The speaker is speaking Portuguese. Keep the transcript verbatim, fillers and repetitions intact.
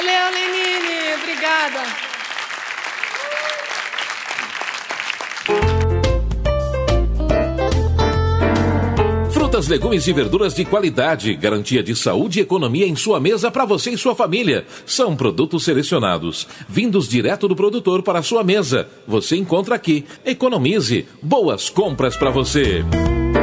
Valeu, Lenine. Obrigada. Frutas, legumes e verduras de qualidade, garantia de saúde e economia em sua mesa para você e sua família. São produtos selecionados, vindos direto do produtor para a sua mesa. Você encontra aqui. Economize. Boas compras para você.